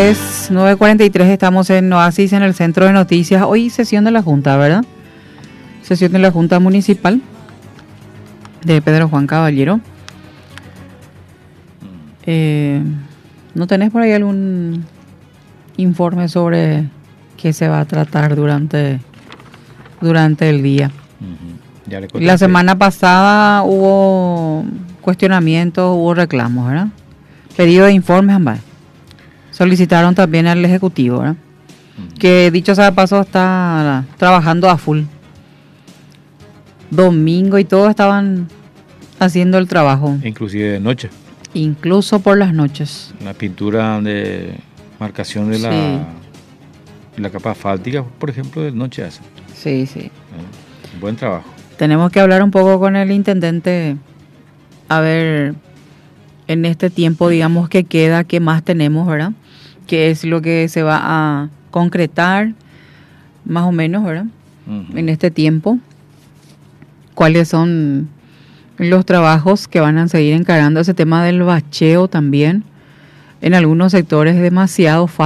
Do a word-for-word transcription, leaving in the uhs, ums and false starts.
Es nueve cuarenta y tres, estamos en Oasis, en el Centro de Noticias. Hoy sesión de la Junta, ¿verdad? Sesión de la Junta Municipal de Pedro Juan Caballero. Eh, ¿No tenés por ahí algún informe sobre qué se va a tratar durante, durante el día? Uh-huh. Ya le La semana pasada hubo cuestionamientos, hubo reclamos, ¿verdad? Pedido de informes, ambas. Solicitaron también al Ejecutivo, ¿verdad? Uh-huh. Que dicho sea de paso está trabajando a full. Domingo y todo estaban haciendo el trabajo. Inclusive de noche. Incluso por las noches. La pintura de marcación de la, sí. la capa asfáltica, por ejemplo, de noche hace. Sí, sí. Eh, buen trabajo. Tenemos que hablar un poco con el intendente, a ver, en este tiempo, digamos, que queda, qué más tenemos, ¿verdad? Qué es lo que se va a concretar, más o menos, ¿verdad? Uh-huh. En este tiempo. ¿Cuáles son los trabajos que van a seguir encarando ese tema del bacheo también? En algunos sectores es demasiado fácil.